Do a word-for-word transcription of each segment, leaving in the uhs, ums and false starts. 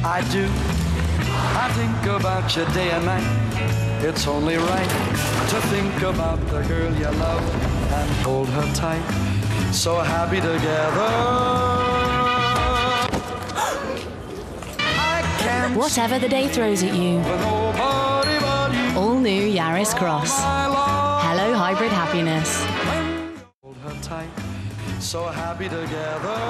I do. I think about you day and night. It's only right to think about the girl you love and hold her tight. So happy together. I can't Whatever the day throws at you. nobody but you. All new Yaris Cross. My love. Hello Hybrid Happiness. Hold her tight. So happy together.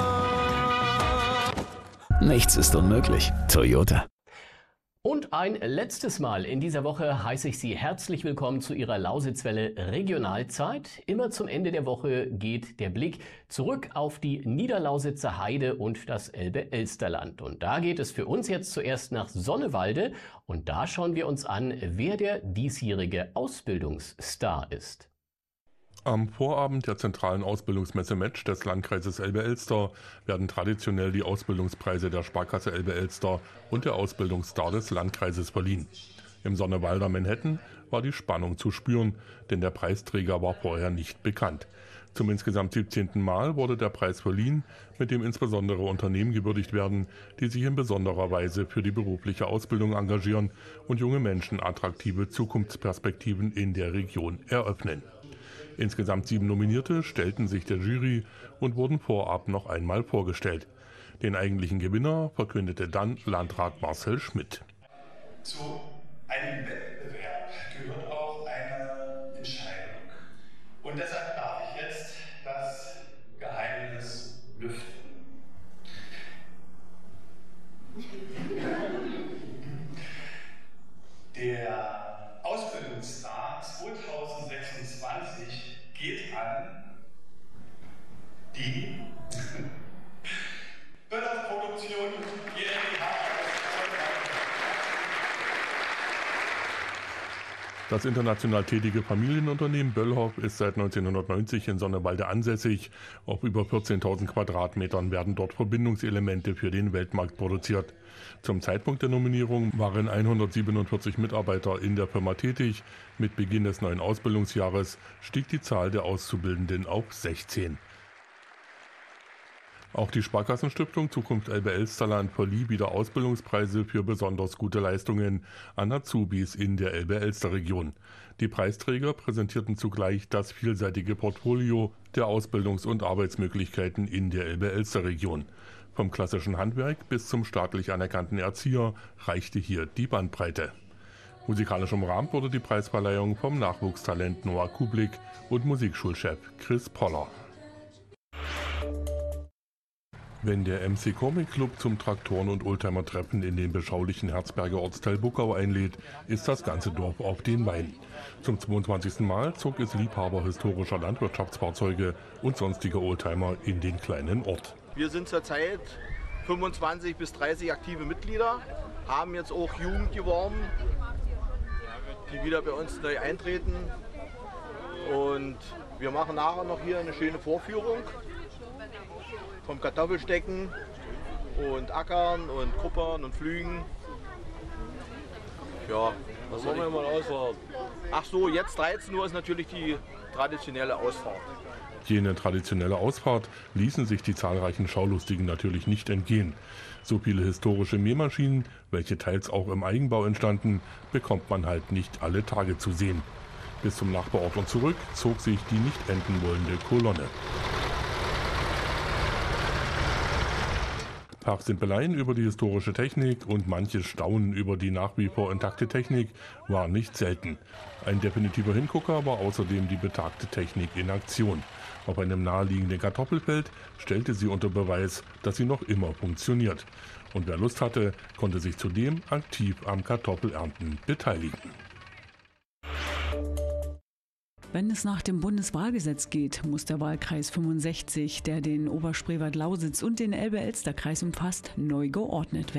Nichts ist unmöglich. Toyota. Und ein letztes Mal in dieser Woche heiße ich Sie herzlich willkommen zu Ihrer Lausitzwelle Regionalzeit. Immer zum Ende der Woche geht der Blick zurück auf die Niederlausitzer Heide und das Elbe-Elsterland. Und da geht es für uns jetzt zuerst nach Sonnewalde und da schauen wir uns an, wer der diesjährige Ausbildungsstar ist. Am Vorabend der zentralen Ausbildungsmesse Metsch des Landkreises Elbe-Elster werden traditionell die Ausbildungspreise der Sparkasse Elbe-Elster und der Ausbildungsstar des Landkreises verliehen. Im Sonnewalder Manhattan war die Spannung zu spüren, denn der Preisträger war vorher nicht bekannt. Zum insgesamt siebzehnten Mal wurde der Preis verliehen, mit dem insbesondere Unternehmen gewürdigt werden, die sich in besonderer Weise für die berufliche Ausbildung engagieren und junge Menschen attraktive Zukunftsperspektiven in der Region eröffnen. Insgesamt sieben Nominierte stellten sich der Jury und wurden vorab noch einmal vorgestellt. Den eigentlichen Gewinner verkündete dann Landrat Marcel Schmidt. Zu einem Wettbewerb gehört auch eine Entscheidung. Und deshalb darf ich jetzt das Geheimnis lüften. Der Ausbildungsstar zweitausendsechsundzwanzig geht an die Böllhoff-Produktion GmbH. Das international tätige Familienunternehmen Böllhoff ist seit neunzehnhundertneunzig in Sonnewalde ansässig. Auf über vierzehntausend Quadratmetern werden dort Verbindungselemente für den Weltmarkt produziert. Zum Zeitpunkt der Nominierung waren hundertsiebenundvierzig Mitarbeiter in der Firma tätig. Mit Beginn des neuen Ausbildungsjahres stieg die Zahl der Auszubildenden auf sechzehn. Auch die Sparkassenstiftung Zukunft Elbe-Elsterland verlieh wieder Ausbildungspreise für besonders gute Leistungen an Azubis in der Elbe-Elster-Region. Die Preisträger präsentierten zugleich das vielseitige Portfolio der Ausbildungs- und Arbeitsmöglichkeiten in der Elbe-Elster-Region. Vom klassischen Handwerk bis zum staatlich anerkannten Erzieher reichte hier die Bandbreite. Musikalisch umrahmt wurde die Preisverleihung vom Nachwuchstalent Noah Kublik und Musikschulchef Chris Poller. Wenn der M C Comic Club zum Traktoren- und Oldtimer-Treffen in den beschaulichen Herzberger Ortsteil Buckau einlädt, ist das ganze Dorf auf den Beinen. Zum zweiundzwanzigsten Mal zog es Liebhaber historischer Landwirtschaftsfahrzeuge und sonstiger Oldtimer in den kleinen Ort. Wir sind zurzeit fünfundzwanzig bis dreißig aktive Mitglieder, haben jetzt auch Jugend geworben, die wieder bei uns neu eintreten. Und wir machen nachher noch hier eine schöne Vorführung vom Kartoffelstecken und Ackern und Kuppern und Pflügen. Ja, was wollen wir mal ausfahren? Ach so, jetzt dreizehn Uhr ist natürlich die traditionelle Ausfahrt. Jene traditionelle Ausfahrt ließen sich die zahlreichen Schaulustigen natürlich nicht entgehen. So viele historische Mähmaschinen, welche teils auch im Eigenbau entstanden, bekommt man halt nicht alle Tage zu sehen. Bis zum Nachbarort und zurück zog sich die nicht enden wollende Kolonne. Fachsimpeleien über die historische Technik und manches Staunen über die nach wie vor intakte Technik war nicht selten. Ein definitiver Hingucker war außerdem die betagte Technik in Aktion. Auf einem naheliegenden Kartoffelfeld stellte sie unter Beweis, dass sie noch immer funktioniert. Und wer Lust hatte, konnte sich zudem aktiv am Kartoffelernten beteiligen. Wenn es nach dem Bundeswahlgesetz geht, muss der Wahlkreis fünfundsechzig, der den Oberspreewald-Lausitz und den Elbe-Elster-Kreis umfasst, neu geordnet werden.